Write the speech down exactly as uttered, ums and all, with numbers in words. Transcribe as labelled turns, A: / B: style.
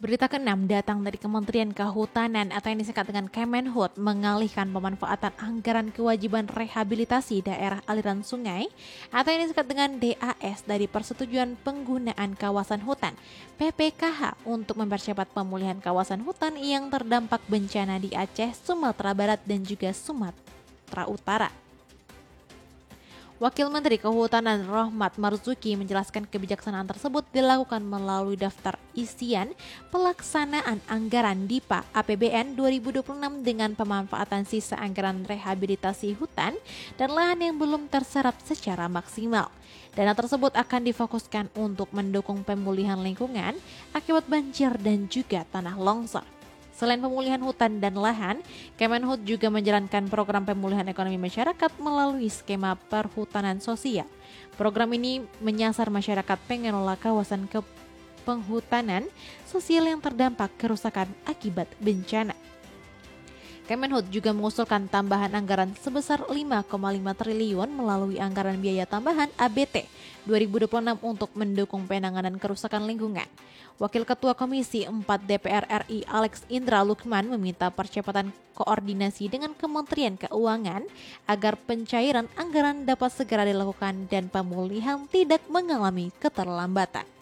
A: Berita keenam datang dari Kementerian Kehutanan atau yang disingkat dengan Kemenhut mengalihkan pemanfaatan anggaran kewajiban rehabilitasi daerah aliran sungai atau yang disingkat dengan D A S dari Persetujuan Penggunaan Kawasan Hutan P P K H untuk mempercepat pemulihan kawasan hutan yang terdampak bencana di Aceh, Sumatera Barat dan juga Sumatera Utara. Wakil Menteri Kehutanan Rohmat Marzuki menjelaskan kebijaksanaan tersebut dilakukan melalui daftar isian pelaksanaan anggaran D I P A A P B N dua ribu dua puluh enam dengan pemanfaatan sisa anggaran rehabilitasi hutan dan lahan yang belum terserap secara maksimal. Dana tersebut akan difokuskan untuk mendukung pemulihan lingkungan akibat banjir dan juga tanah longsor. Selain pemulihan hutan dan lahan, Kemenhut juga menjalankan program pemulihan ekonomi masyarakat melalui skema perhutanan sosial. Program ini menyasar masyarakat pengelola kawasan ke penghutanan sosial yang terdampak kerusakan akibat bencana. Kemenhut juga mengusulkan tambahan anggaran sebesar lima koma lima triliun melalui anggaran biaya tambahan A B T dua ribu dua puluh enam untuk mendukung penanganan kerusakan lingkungan. Wakil Ketua Komisi empat D P R R I Alex Indra Lukman meminta percepatan koordinasi dengan Kementerian Keuangan agar pencairan anggaran dapat segera dilakukan dan pemulihan tidak mengalami keterlambatan.